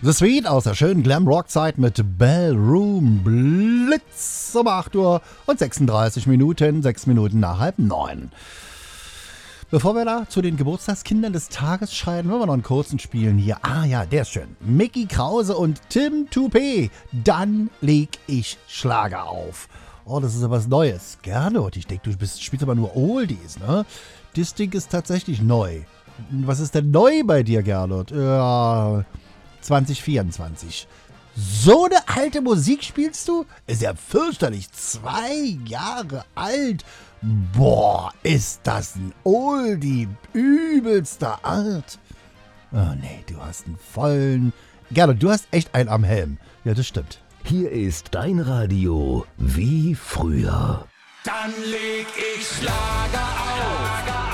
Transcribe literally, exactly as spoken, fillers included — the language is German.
The Sweet aus der schönen Glam-Rock-Zeit mit Ballroom Blitz um acht Uhr und sechsunddreißig Minuten, sechs Minuten nach halb neun. Bevor wir da zu den Geburtstagskindern des Tages schreiten, wollen wir noch einen kurzen spielen hier. Ah ja, der ist schön. Mickey Krause und Tim Toupé. Dann leg ich Schlager auf. Oh, das ist ja was Neues. Gernot, ich denke, du bist, spielst aber nur Oldies, ne? Das Ding ist tatsächlich neu. Was ist denn neu bei dir, Gernot? Ja, zwanzig vierundzwanzig. So eine alte Musik spielst du? Ist ja fürchterlich. Zwei Jahre alt. Boah, ist das ein Oldie übelster Art. Oh nee, du hast einen vollen... Gernot, du hast echt einen am Helm. Ja, das stimmt. Hier ist dein Radio wie früher. Dann leg ich Schlager auf.